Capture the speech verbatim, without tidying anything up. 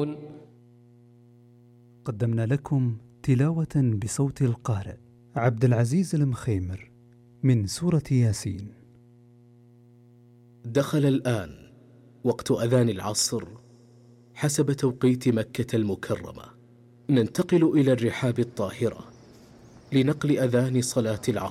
قدمنا لكم تلاوة بصوت القارئ عبد العزيز المخيمر من سورة ياسين. دخل الآن وقت أذان العصر حسب توقيت مكة المكرمة. ننتقل إلى الرحاب الطاهرة لنقل أذان صلاة العصر.